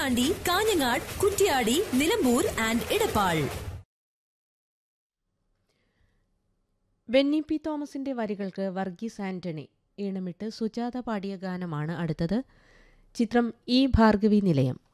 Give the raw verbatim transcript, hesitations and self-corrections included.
Koyilandy, Kanhangad, Kuttiadi, Nilambur and Edappal. Benny P തോമസിന്റെ വരികൾക്ക് വർഗീസ് ആന്റണി ഈണമിട്ട് സുജാത പാടിയ ഗാനമാണ് അടുത്തത്. ചിത്രം ഈ ഭാർഗവി നിലയം.